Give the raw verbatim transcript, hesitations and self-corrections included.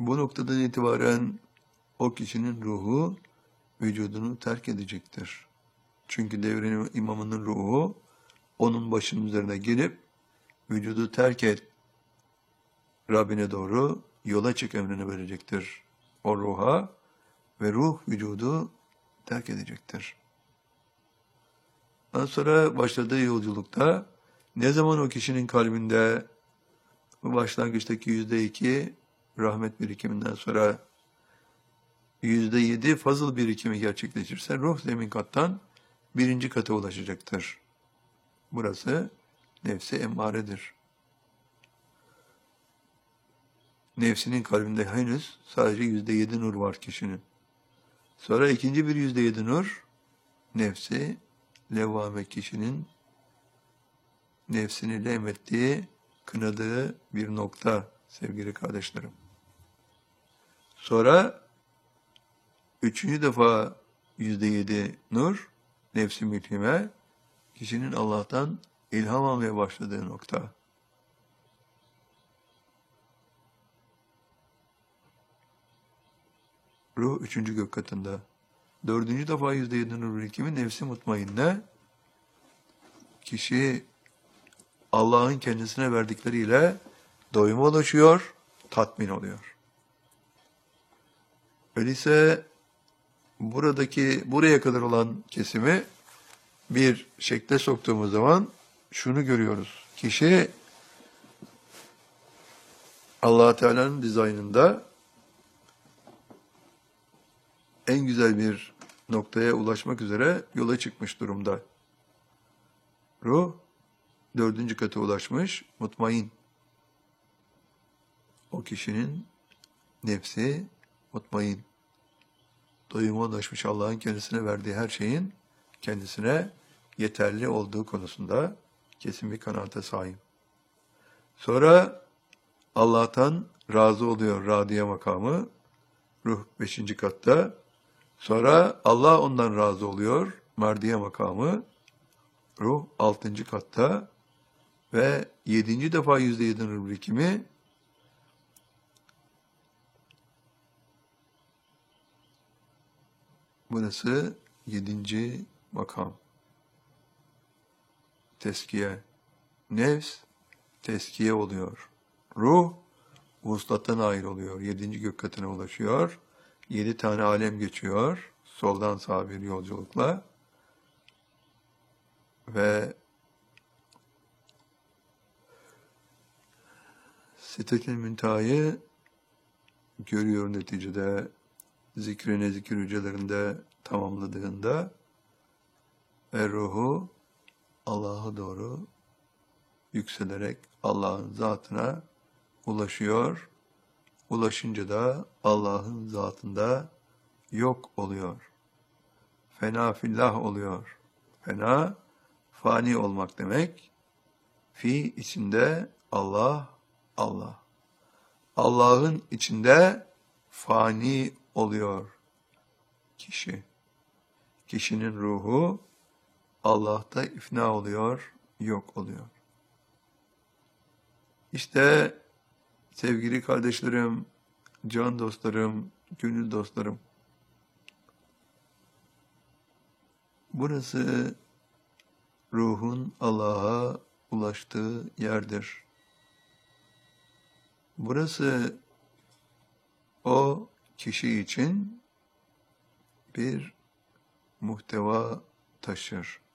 Bu noktadan itibaren o kişinin ruhu vücudunu terk edecektir. Çünkü devrin imamının ruhu onun başının üzerine gelip vücudu terk et, Rabbine doğru yola çık emrini verecektir o ruha ve ruh vücudu terk edecektir. Ondan sonra başladığı yolculukta ne zaman o kişinin kalbinde bu başlangıçtaki yüzde iki rahmet birikiminden sonra yüzde yedi fazıl birikimi gerçekleşirse ruh zemin kattan birinci kata ulaşacaktır. Burası nefsi emmaredir. Nefsinin kalbinde henüz sadece yüzde yedi nur var kişinin. Sonra ikinci bir yüzde yedi nur, nefsi levvame kişinin nefsini lehmettiği, kınadığı bir nokta sevgili kardeşlerim. Sonra üçüncü defa yüzde yedi nur, nefsi mülhime, kişinin Allah'tan ilham almaya başladığı nokta. Ruh üçüncü gök katında. Dördüncü defa yüzde yedi nur birikimi nefsi mutmainne. Kişi Allah'ın kendisine verdikleriyle doyuma ulaşıyor, tatmin oluyor. Öyleyse buradaki buraya kadar olan kesimi bir şekle soktuğumuz zaman şunu görüyoruz. Kişi Allah Teala'nın dizaynında en güzel bir noktaya ulaşmak üzere yola çıkmış durumda. Ruh dördüncü kata ulaşmış, mutmain. O kişinin nefsi mutmain. Doyuma ulaşmış, Allah'ın kendisine verdiği her şeyin kendisine yeterli olduğu konusunda kesin bir kanaate sahip. Sonra Allah'tan razı oluyor, radiye makamı, ruh beşinci katta. Sonra Allah ondan razı oluyor, merdiye makamı, ruh altıncı katta ve yedinci defa yüzde yedi nur birikimi burası yedinci makam. Teskiye. Nefs teskiye oluyor. Ruh vuslattan ayrılıyor. Yedinci gök katına ulaşıyor. Yedi tane alem geçiyor. Soldan sağa bir yolculukla. Ve Sitet-i Münteha'yı görüyor neticede, zikrini zikir hücrelerinde tamamladığında ve ruhu Allah'a doğru yükselerek Allah'ın zatına ulaşıyor. Ulaşınca da Allah'ın zatında yok oluyor. Fena fillah oluyor. Fena, fani olmak demek. Fi içinde Allah, Allah. Allah'ın içinde fani oluyor kişi. Kişinin ruhu Allah'ta ifna oluyor, yok oluyor. İşte sevgili kardeşlerim, can dostlarım, gönül dostlarım, burası ruhun Allah'a ulaştığı yerdir. Burası o kişi için bir muhteva taşır.